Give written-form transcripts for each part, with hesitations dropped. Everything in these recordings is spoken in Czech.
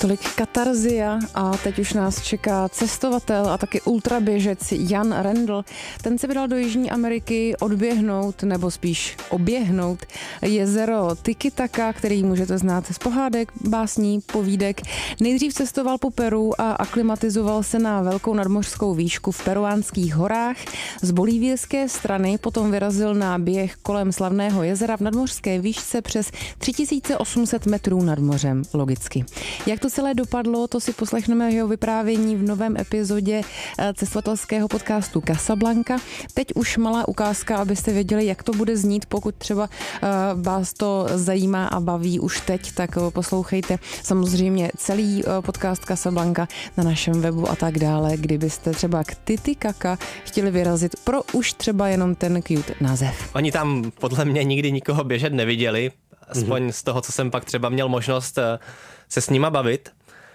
Tolik katarzia a teď už nás čeká cestovatel a taky ultraběžec Jan Rendl. Ten se vydal do Jižní Ameriky odběhnout, nebo spíš oběhnout jezero Titicaca, který můžete znát z pohádek, básní, povídek. Nejdřív cestoval po Peru a aklimatizoval se na velkou nadmořskou výšku v peruánských horách. Z bolívijské strany potom vyrazil na běh kolem slavného jezera v nadmořské výšce přes 3800 metrů nad mořem, logicky. Jak to celé dopadlo, to si poslechneme jeho vyprávění v novém epizodě cestovatelského podcastu Casablanca. Teď už malá ukázka, abyste věděli, jak to bude znít, pokud třeba vás to zajímá a baví už teď, tak poslouchejte samozřejmě celý podcast Casablanca na našem webu a tak dále, kdybyste třeba k Titicaca chtěli vyrazit pro už třeba jenom ten cute název. Oni tam podle mě nikdy nikoho běžet neviděli, aspoň z toho, co jsem pak třeba měl možnost se s nima bavit.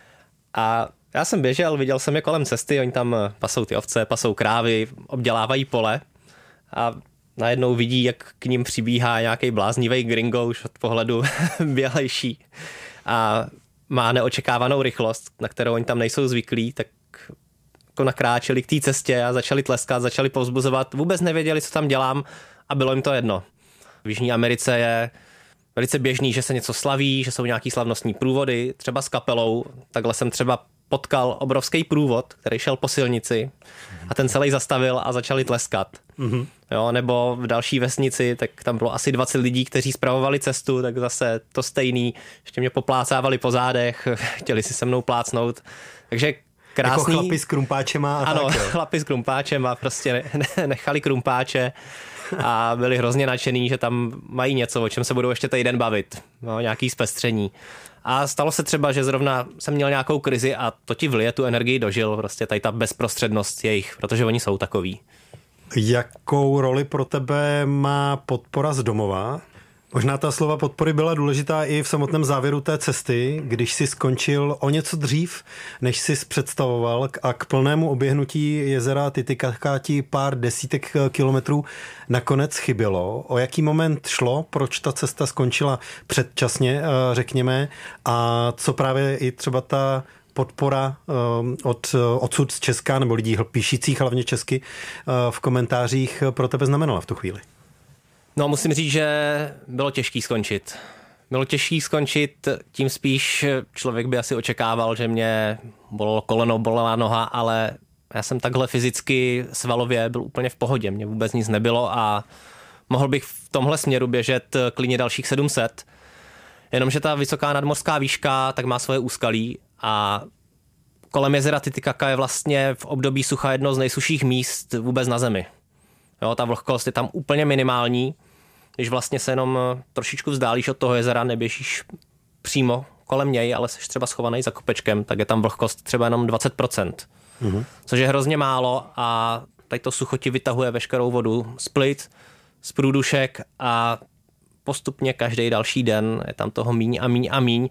A já jsem běžel, viděl jsem je kolem cesty, oni tam pasou ty ovce, pasou krávy, obdělávají pole a najednou vidí, jak k ním přibíhá nějaký bláznivý gringo už od pohledu bělejší a má neočekávanou rychlost, na kterou oni tam nejsou zvyklí, tak jako nakráčeli k té cestě a začali tleskat, začali povzbuzovat, vůbec nevěděli, co tam dělám a bylo jim to jedno. V Jižní Americe je velice běžný, že se něco slaví, že jsou nějaký slavnostní průvody, třeba s kapelou. Takhle jsem třeba potkal obrovský průvod, který šel po silnici a ten celý zastavil a začali tleskat. Mm-hmm. Jo, nebo v další vesnici, tak tam bylo asi 20 lidí, kteří spravovali cestu, tak zase to stejný. Ještě mě poplácávali po zádech, chtěli si se mnou plácnout. Takže krásný. Jako chlapi s krumpáčema a ano, tak. Ano, chlapi s krumpáčema prostě nechali krumpáče a byli hrozně nadšený, že tam mají něco, o čem se budou ještě týden bavit. No, nějaký zpestření. A stalo se třeba, že zrovna jsem měl nějakou krizi a to ti vlije tu energii dožil, prostě tady ta bezprostřednost jejich, protože oni jsou takový. Jakou roli pro tebe má podpora z domova? Možná ta slova podpory byla důležitá i v samotném závěru té cesty, když si skončil o něco dřív, než jsi představoval a k plnému oběhnutí jezera Titicaca ti pár desítek kilometrů nakonec chybělo. O jaký moment šlo, proč ta cesta skončila předčasně, řekněme, a co právě i třeba ta podpora odsud z Česka nebo lidí píšících hlavně česky v komentářích pro tebe znamenala v tu chvíli? No, musím říct, že bylo těžký skončit. Bylo těžký skončit, tím spíš člověk by asi očekával, že mě bolelo koleno, bolela noha, ale já jsem takhle fyzicky svalově byl úplně v pohodě, mně vůbec nic nebylo a mohl bych v tomhle směru běžet klidně dalších 700, jenomže ta vysoká nadmořská výška tak má svoje úskalí a kolem jezera Titicaca je vlastně v období sucha jedno z nejsušších míst vůbec na zemi. Jo, ta vlhkost je tam úplně minimální. Když vlastně se jenom trošičku vzdálíš od toho jezera, neběžíš přímo kolem něj, ale jsi třeba schovaný za kopečkem, tak je tam vlhkost třeba jenom 20%. Mm-hmm. Což je hrozně málo a tady to sucho ti vytahuje veškerou vodu z plic, z průdušek a postupně každý další den je tam toho míň a míň a míň.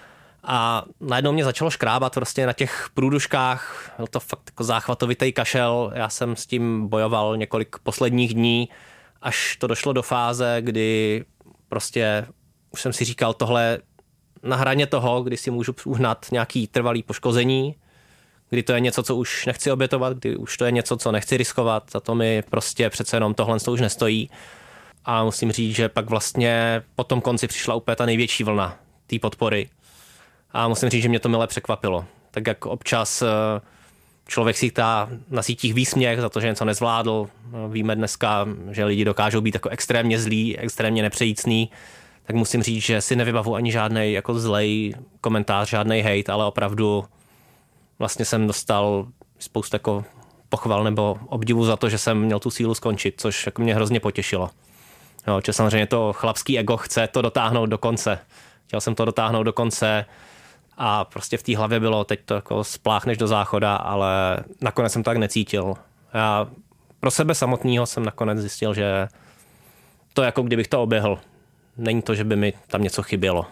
A najednou mě začalo škrábat prostě na těch průduškách, byl to fakt jako záchvatovitý kašel, já jsem s tím bojoval několik posledních dní, až to došlo do fáze, kdy prostě už jsem si říkal tohle na hraně toho, kdy si můžu uhnat nějaký trvalý poškození, kdy to je něco, co už nechci obětovat, kdy už to je něco, co nechci riskovat, za to mi prostě přece jenom tohle už nestojí. A musím říct, že pak vlastně po tom konci přišla úplně ta největší vlna té podpory. A musím říct, že mě to mile překvapilo. Tak jak občas člověk si dá na sítích výsměch za to, že něco nezvládl. Víme dneska, že lidi dokážou být jako extrémně zlí, extrémně nepřejícný. Tak musím říct, že si nevybavu ani žádnej jako zlej komentář, žádnej hejt, ale opravdu vlastně jsem dostal spoustu jako pochval nebo obdivu za to, že jsem měl tu sílu skončit, což jako mě hrozně potěšilo. Jo, že samozřejmě to chlapský ego chce to dotáhnout do konce. Chtěl jsem to dotáhnout do konce a prostě v té hlavě bylo, teď to jako spláchneš do záchoda, ale nakonec jsem to tak necítil. Já pro sebe samotného jsem nakonec zjistil, že to jako kdybych to oběhl. Není to, že by mi tam něco chybělo.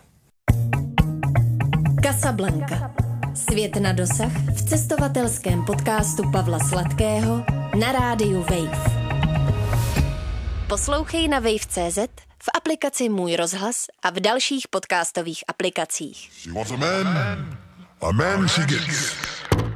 Casablanca. Svět na dosah v cestovatelském podcastu Pavla Sladkého na rádiu Wave. Poslouchej na wave.cz, v aplikaci Můj rozhlas a v dalších podcastových aplikacích. She wants a man, A man she gets.